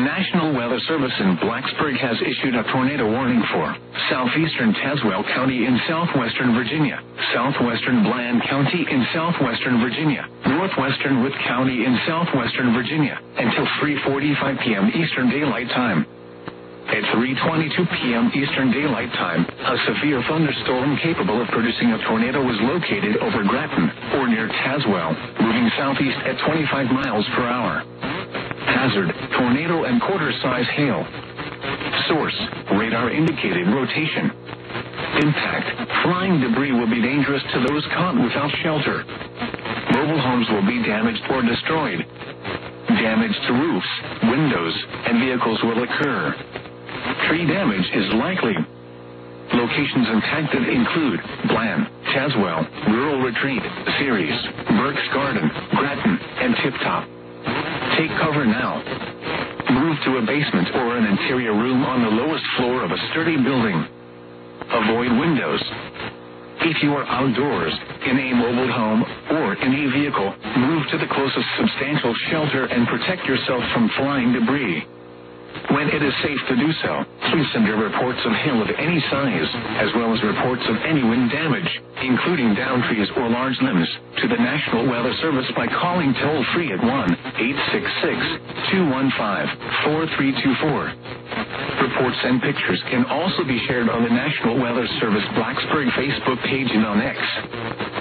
National Weather Service in Blacksburg has issued a tornado warning for southeastern Tazewell County in southwestern Virginia, southwestern Bland County in southwestern Virginia, northwestern Wood County in southwestern Virginia, until 3:45 p.m. Eastern Daylight Time. At 3:22 p.m. Eastern Daylight Time, a severe thunderstorm capable of producing a tornado was located over Grattan, or near Tazewell, moving southeast at 25 miles per hour. Hazard, tornado and quarter-size hail. Source, radar indicated rotation. Impact, flying debris will be dangerous to those caught without shelter. Mobile homes will be damaged or destroyed. Damage to roofs, windows, and vehicles will occur. Tree damage is likely. Locations impacted include Bland, Tazewell, Rural Retreat, Ceres, Burke's Garden, Grattan, and Tip Top. Take cover now. Move to a basement or an interior room on the lowest floor of a sturdy building. Avoid windows. If you are outdoors, in a mobile home, or in a vehicle, move to the closest substantial shelter and protect yourself from flying debris. When it is safe to do so, please send your reports of hail of any size, as well as reports of any wind damage, including downed trees or large limbs, to the National Weather Service by calling toll-free at 1-866-215-4324. Reports and pictures can also be shared on the National Weather Service Blacksburg Facebook page and on X.